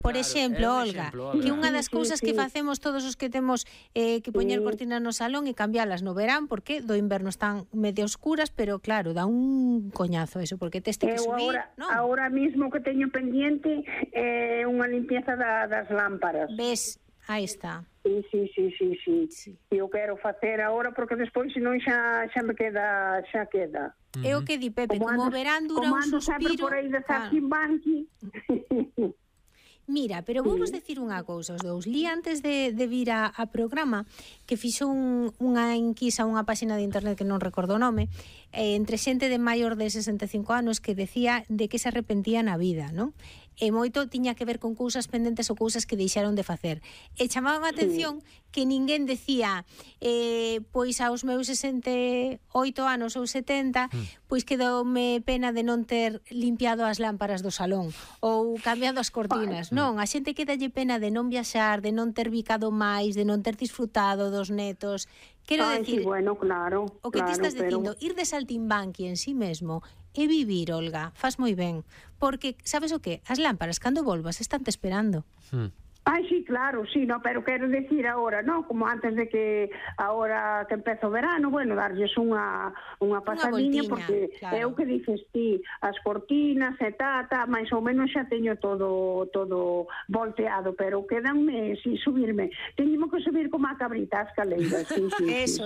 Por exemplo, Olga, que unha das cousas que facemos todos os que temos que poñer cortinas no salón e cambialas no verán, porque do inverno están medio oscuras, pero claro, dá un coñazo eso, porque tes que subir, non? Ahora mismo que teño pendiente é unha limpieza das lámparas. Ves, aí está. Sí. Eu quero facer agora porque despois senón xa me queda, xa queda. É o que di Pepe, como o verán dura un suspiro. Como ando sempre por aí de Zarquimbanqui. Mira, pero vou vos decir unha cousa, os dous. Li antes de vir a programa que fixo unha enquisa, unha páxina de internet que non recordo o nome, entre xente de maior de 65 anos que decía de que se arrepentía na vida, non? E moito tiña que ver con cousas pendentes ou cousas que deixaron de facer. E chamaba a atención que ninguén decía pois aos meus 68 anos ou 70 pois quedoume pena de non ter limpiado as lámparas do salón ou cambiado as cortinas. Non, a xente quedalle pena de non viaxar, de non ter bicado máis, de non ter disfrutado dos netos. Quero decir, bueno, claro, o que te estás dicindo, ir de saltimbanqui en sí mesmo e vivir, Olga, faz moi ben, porque sabes o que? As lámparas cando volvas están te esperando. Sí, claro, sí, no, pero quero decir agora, no, como antes de que agora que empeza o verano, bueno, darlles unha pasadinha, porque claro. É o que dices ti, as cortinas e máis ou menos xa teño todo volteado, pero quedanme, si subirme, teñimo que subir como a cabrita as caleiras, sí. Eso.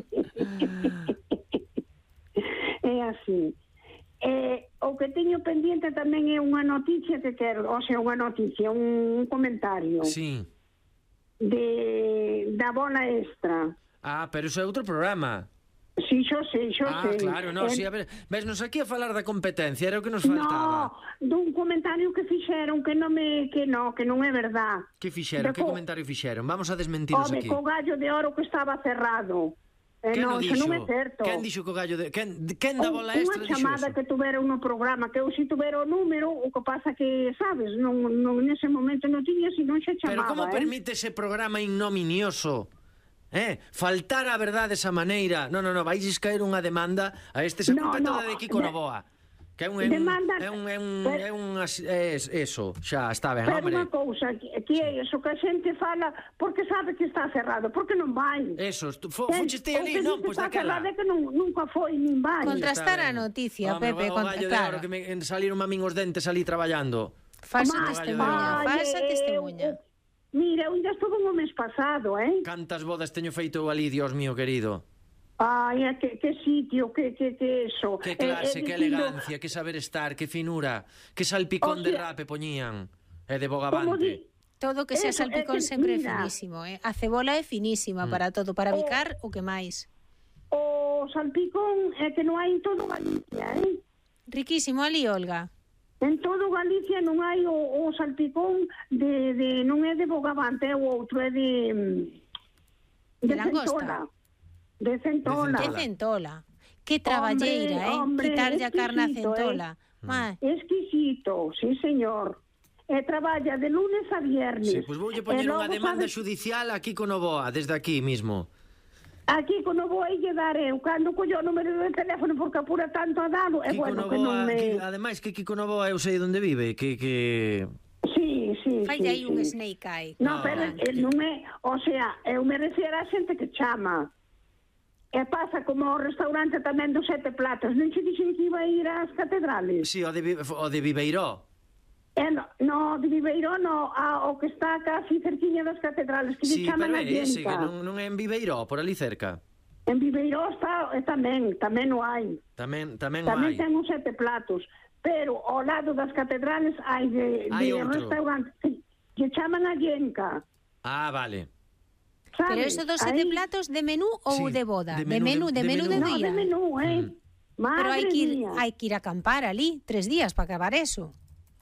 É así. O que teño pendiente tamén é unha noticia que quero, o sea, un comentario. Sí. Da bola extra. Pero iso é outro programa. Sí, xo sei. Claro, no, sí, a ver, vesnos aquí a falar da competencia, era o que nos faltaba. No, dun comentario que fixeron que non é verdad. Que fixeron? Que comentario fixeron? Vamos a desmentiros aquí. Co gallo de oro que estaba cerrado. Non, iso non é certo. Quen dixo co gallo de... Quen da bola extra dixo eso? Unha chamada que tuveron no programa, que eu si tuvera o número, o que pasa que, sabes, non nese momento non tiña, si non se chamaba. Pero como permite ese programa ignominioso? Faltar a verdade desa maneira. Non, vais caer unha demanda a esa culpa toda de Kiko Novoa. Que é eso, xa está ben, pero hombre. Pero unha cousa, que é eso que a xente fala porque sabe que está cerrado, porque non vai. Eso, fucheste ali, non, pois daquela. O que que nunca foi, nin vai. Contrastar a noticia, Pepe, claro. Que me saliron a min os dentes ali traballando. Falsa testemunha. Mira, eu ainda estuve un mes pasado, Cantas bodas teño feito ali, Dios mío querido. Que sitio, que eso. Que clase, que elegancia, que saber estar, que finura, que salpicón de rape poñían, e de bogavante. Todo que sea salpicón sempre é finísimo, A cebola é finísima para todo, para bicar o que máis. O salpicón é que non hai en todo Galicia, Riquísimo ali, Olga. En todo Galicia non hai o salpicón non é de bogavante, o outro é de langosta. De centola. Que traballeira, quitarlle a carne a centola. Exquisito, sí, señor. E traballa de lunes a viernes. Sí, pois voulle poñer unha demanda judicial aquí con Novoa, desde aquí mismo. Aquí con Novoa lle dar eu, cando collo o número de teléfono porque apura tanto a dalo, é bueno que non me... Ademais, que Kiko Novoa eu sei onde vive, que... Sí. Fai aí un snake eye. No, pero non é, o sea, eu me refiero a xente que chama. E pasa como o restaurante tamén dos 7 platos. Non che dixen que iba a ir ás catedrales? Sí, o de Viveiró. No, de Viveiró no, o que está casi cerquiña das catedrales, que lle chaman a Llenca. Sí, pero que non é en Viveiró, por ali cerca. En Viveiró está, tamén o hai. Tamén ten uns 7 platos, pero ao lado das catedrales hai de restaurante que chaman a Llenca. Vale. Pero eso dos 7 platos de menú ou de boda? De menú de día? No, de menú, Pero hai que ir a acampar ali 3 días para acabar eso.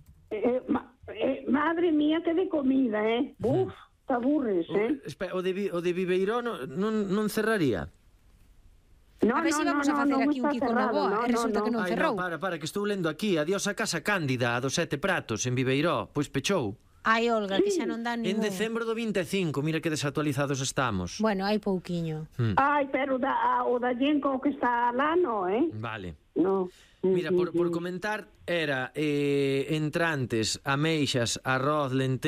Madre mía, que de comida, Uf, te aburres, O de Viveiró non cerraría? A ver se vamos a facer aquí un Kiko Novoa e resulta que non cerrou. Para, que estou lendo aquí. Adiós a Casa Cándida, a dos 7 pratos en Viveiró. Pois pechou. Ai, Olga, que xa non dan ningún... En decembro do 25, mira que desactualizados estamos. Bueno, hai pouquiño. Pero o da Llenca o que está lá, no, Vale. No. Mira, por comentar, era entrantes, ameixas, arroz, lentejas,